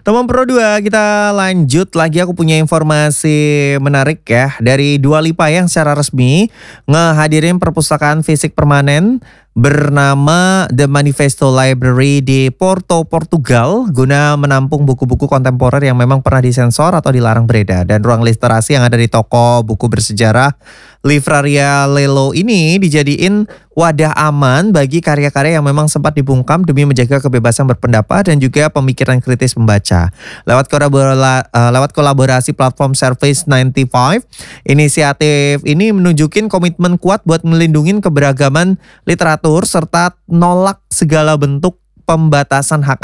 Teman Pro 2, kita lanjut lagi. Aku punya informasi menarik ya dari Dua Lipa yang secara resmi ngehadirin perpustakaan fisik permanen bernama The Manifesto Library di Porto, Portugal guna menampung buku-buku kontemporer yang memang pernah disensor atau dilarang beredar. Dan ruang literasi yang ada di toko buku bersejarah Livraria Lelo ini dijadiin wadah aman bagi karya-karya yang memang sempat dibungkam demi menjaga kebebasan berpendapat dan juga pemikiran kritis membaca. Lewat kolaborasi platform Service 95, inisiatif ini menunjukin komitmen kuat buat melindungi keberagaman literatur serta nolak segala bentuk pembatasan hak